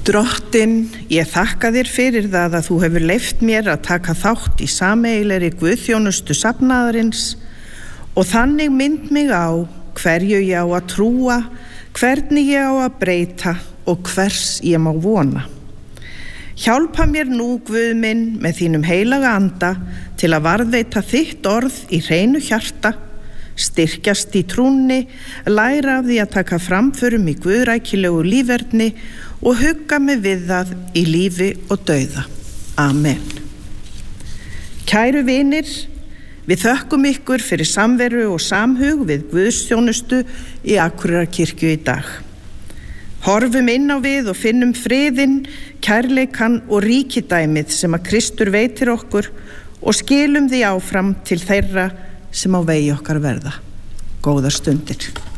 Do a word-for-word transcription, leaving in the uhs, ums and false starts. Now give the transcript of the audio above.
Drottinn, ég þakka þér fyrir það að þú hefur leyft mér að taka þátt í sameiginlegri guðþjónustu safnaðarins og þannig mynd mig á hverju ég á að trúa, hvernig ég á að breyta og hvers ég má vona. Hjálpa mér nú, Guð minn, með þínum heilaga anda til að varðveita þitt orð í hreinu hjarta, styrkjast í trúnni, læra af því að taka framförum í guðrækilegu líferni og hugga mig við það í lífi og dauða. Amen. Kæru vinir, við þökkum ykkur fyrir samveru og samhug við guðsþjónustu í Akureyrarkirkju í dag. Horfum inn á við og finnum friðinn, kærleikan og ríkidæmið sem að Kristur veitir okkur og skilum því áfram til þeirra sem á vegi okkar verða. Góðar stundir.